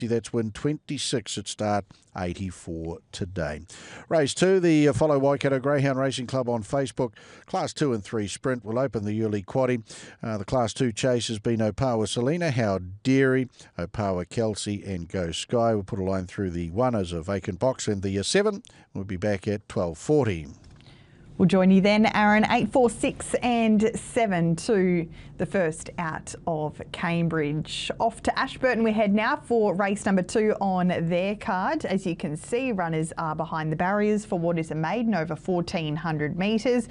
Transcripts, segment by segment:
That's win 26 at start 84 today. Race 2, the Follow Waikato Greyhound Racing Club on Facebook. Class 2 and 3 sprint will open the early quaddie. The Class 2 chase has been Opawa Selena, Howard Dairy, Opawa Kelsey and Go Sky. We'll put a line through the 1 as a vacant box, and the 7 will be back at 12:40. We'll join you then, Aaron. 8, 4, 6 and 7 to the first out of Cambridge. Off to Ashburton we head now for race number 2 on their card. As you can see, runners are behind the barriers for what is a maiden over 1,400 metres.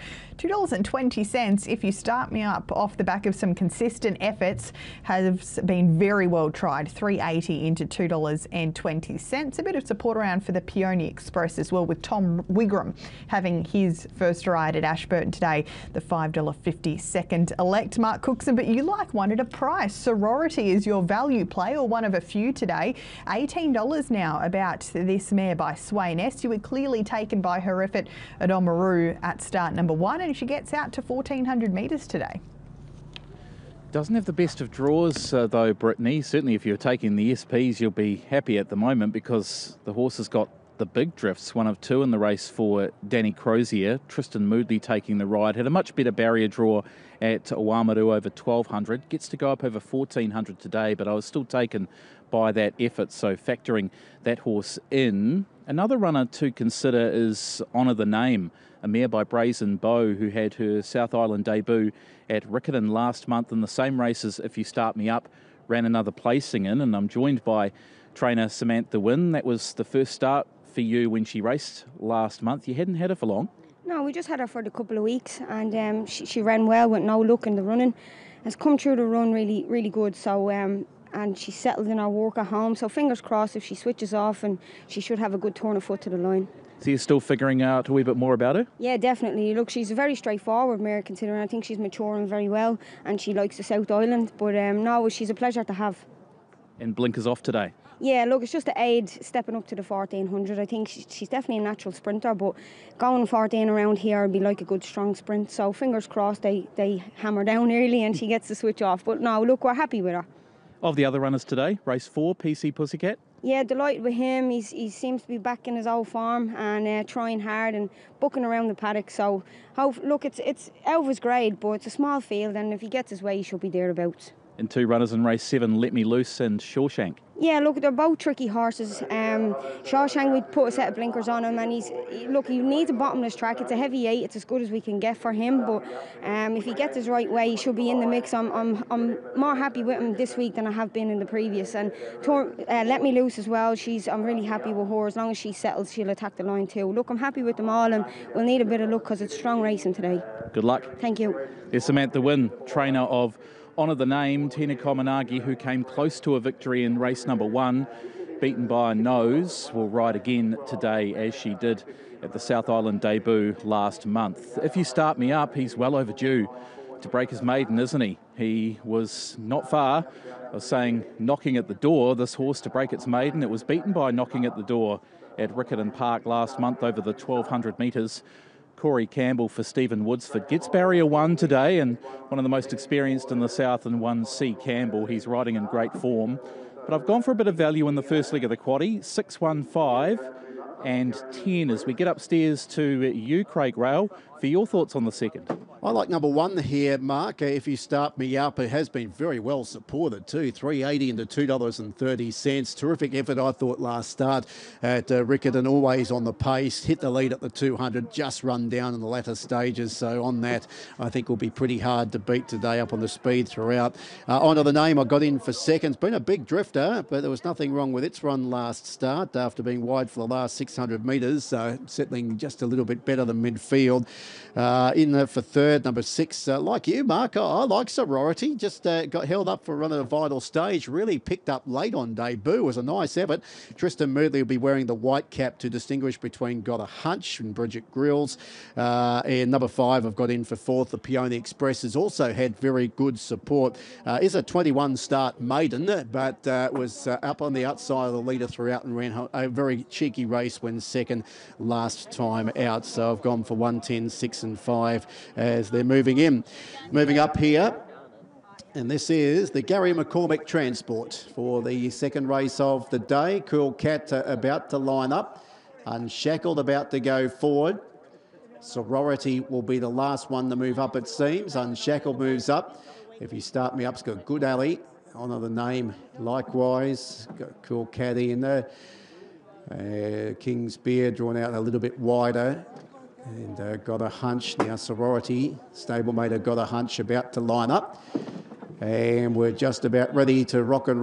$2.20 if you start me up off the back of some consistent efforts has been very well tried. $3.80 into $2.20. A bit of support around for the Peony Express as well, with Tom Wigram having his first ride at Ashburton today. The $5.50 second elect. Mark Cookson, but you like one at a price. Sorority is your value play, or one of a few today. $18 now about this mare by Swain S. You were clearly taken by her effort at Oamaru at start number 1, and she gets out to 1,400 metres today. Doesn't have the best of draws though, Brittany. Certainly if you're taking the SPs, you'll be happy at the moment, because the horse has got the big drifts, 1 of 2 in the race for Danny Crozier. Tristan Moodley taking the ride. Had a much better barrier draw at Oamaru over 1,200. Gets to go up over 1,400 today, but I was still taken by that effort, so factoring that horse in. Another runner to consider is Honour the Name, a mare by Brazen Bow, who had her South Island debut at Riccarton last month in the same race as If You Start Me Up, ran another placing in, and I'm joined by trainer Samantha Wynne. That was the first start for you when she raced last month. You hadn't had her for long? No, we just had her for a couple of weeks, and she ran well with no luck in the running. Has come through the run really, really good. So and she settled in her work at home. So fingers crossed if she switches off, and she should have a good turn of foot to the line. So you're still figuring out a wee bit more about her? Yeah, definitely. Look, she's a very straightforward mare, considering I think she's maturing very well, and she likes the South Island. But no, she's a pleasure to have. And blinkers off today? Yeah, look, it's just the aid stepping up to the 1,400. I think she's definitely a natural sprinter, but going 14 around here would be like a good strong sprint. So fingers crossed they hammer down early and she gets the switch off. But no, look, we're happy with her. Of the other runners today, race 4, PC Pussycat? Yeah, delighted with him. He seems to be back in his old form and trying hard and bucking around the paddock. So, look, it's out of his grade, but it's a small field, and if he gets his way, he should be thereabouts. And 2 runners in race 7, Let Me Loose and Shawshank. Yeah, look, they're both tricky horses. Shawshank, we put a set of blinkers on him, and he needs a bottomless track. It's a heavy 8. It's as good as we can get for him. But if he gets his right way, he should be in the mix. I'm more happy with him this week than I have been in the previous. And Let Me Loose as well. I'm really happy with her. As long as she settles, she'll attack the line too. Look, I'm happy with them all, and we'll need a bit of luck because it's strong racing today. Good luck. Thank you. There's Samantha Wynne, trainer of Honour the Name, Tina Komanagi, who came close to a victory in race number 1, beaten by a nose, will ride again today as she did at the South Island debut last month. If You Start Me Up, he's well overdue to break his maiden, isn't he? He was not far. I was saying knocking at the door, this horse to break its maiden. It was beaten by Knocking at the Door at Riccarton Park last month over the 1,200 metres. Corey Campbell for Stephen Woodsford gets barrier 1 today, and one of the most experienced in the South and 1C Campbell. He's riding in great form. But I've gone for a bit of value in the first leg of the quaddie, 6, 1, 5 and 10 as we get upstairs to you, Craig Rail, for your thoughts on the second. I like number 1 here, Mark. If You Start Me Up, it has been very well supported too. $3.80 into $2.30. Terrific effort, I thought, last start at Riccarton. Always on the pace. Hit the lead at the 200. Just run down in the latter stages. So on that, I think will be pretty hard to beat today up on the speed throughout. Honour the Name, I got in for second. It's been a big drifter, but there was nothing wrong with its run last start after being wide for the last 600 metres. Settling just a little bit better than midfield. In there for third. Number 6, like you, Mark, I like Sorority. Just got held up for a run at a vital stage. Really picked up late on debut. It was a nice effort. Tristan Moodley will be wearing the white cap to distinguish between Got a Hunch and Bridget Grills. And number 5, I've got in for 4th. The Peony Express has also had very good support. Is a 21 start maiden, but was up on the outside of the leader throughout and ran a very cheeky race when second last time out. So I've gone for 1, 10, 6 and 5 as they're moving in. Moving up here And this is the Gary McCormick Transport for the second race of the day. Cool Cat about to line up. Unshackled about to go forward. Sorority will be the last one to move up, it seems. Unshackled moves up. If you start me up, it's got Good Alley. Honour the name likewise. Got Cool Caddy in there. King's Beer drawn out a little bit wider. And Got a Hunch. Now Sorority, stablemate, Got a Hunch about to line up. And we're just about ready to rock and